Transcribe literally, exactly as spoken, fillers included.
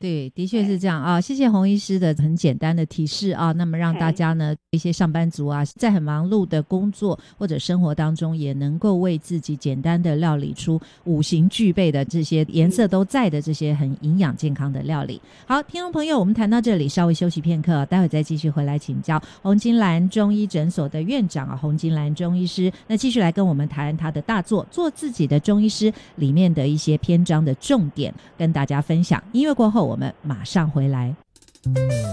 对，的确是这样啊。谢谢洪医师的很简单的提示啊，那么让大家呢一些上班族啊，在很忙碌的工作或者生活当中，也能够为自己简单的料理出五行具备的这些颜色都在的这些很营养健康的料理。好，听众朋友，我们谈到这里，稍微休息片刻，待会再继续回来请教洪金兰中医诊所的院长啊，洪金兰中医师，那继续来跟我们谈他的大作《做自己的中医师》里面的一些篇章的重点，跟大家分享。音乐过后，我们马上回来。